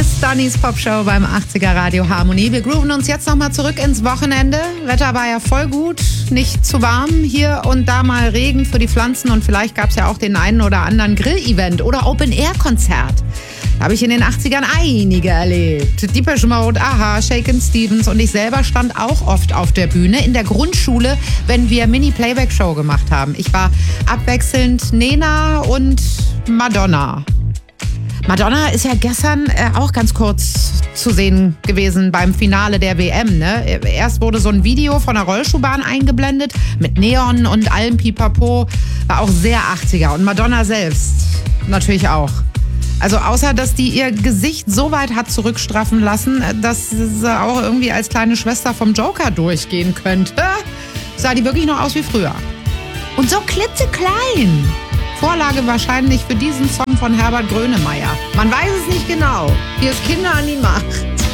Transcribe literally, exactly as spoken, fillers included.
ist Dannys Popshow beim achtziger Radio Harmonie. Wir grooven uns jetzt nochmal zurück ins Wochenende. Wetter war ja voll gut, nicht zu warm. Hier und da mal Regen für die Pflanzen und vielleicht gab es ja auch den einen oder anderen Grill-Event oder Open-Air-Konzert. Da habe ich in den achtzigern einige erlebt. Depeche Mode, Aha, Shakin' Stevens und ich selber stand auch oft auf der Bühne in der Grundschule, wenn wir Mini-Playback-Show gemacht haben. Ich war abwechselnd Nena und Madonna. Madonna ist ja gestern äh, auch ganz kurz zu sehen gewesen beim Finale der W M. Ne? Erst wurde so ein Video von einer Rollschuhbahn eingeblendet mit Neon und allem Pipapo. War auch sehr achtziger. Und Madonna selbst natürlich auch. Also außer, dass die ihr Gesicht so weit hat zurückstraffen lassen, dass sie auch irgendwie als kleine Schwester vom Joker durchgehen könnte, sah die wirklich noch aus wie früher. Und so klitzeklein. Vorlage wahrscheinlich für diesen Song von Herbert Grönemeyer. Man weiß es nicht genau. Hier ist Kinder an die Macht.